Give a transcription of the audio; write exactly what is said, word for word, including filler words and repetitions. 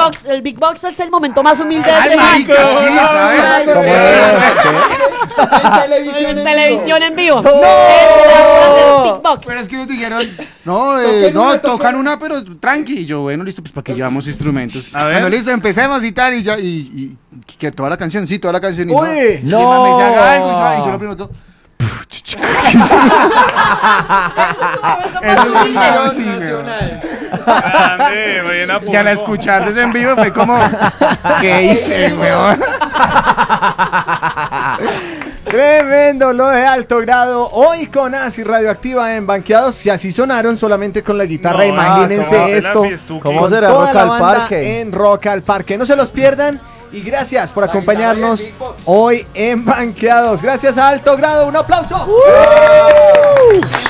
Box, el Big Box es el momento más humilde de este Ay, man. sí, ¿sabes? ¿Cómo En televisión En televisión en vivo. No. El Big Box. Pero es que nos dijeron, no, eh, Toquen no, una, tocan toquen. una, pero tranqui. Y yo, bueno, listo, pues para que llevamos instrumentos. A ver. Bueno, listo, empecemos y tal, y ya, y, y que toda la canción, sí, toda la canción. Y Uy, no. Y el no. man me dice, haga algo, y yo, y yo lo primero todo. Eso sí, Televisión sí, nacional. Grande, buena y al escuchar eso en vivo fue como, ¿qué hice, weón? Tremendo, lo de alto grado. Hoy con Asi Radioactiva en Banqueados. Si así sonaron solamente con la guitarra, No, imagínense no, esto. la fiestuki. Con ¿Cómo toda será la Rock al banda Parque? en Rock al Parque. No se los pierdan. Y gracias por La acompañarnos guitarra y el Big Box. hoy en Banqueados. Gracias a alto grado. Un aplauso.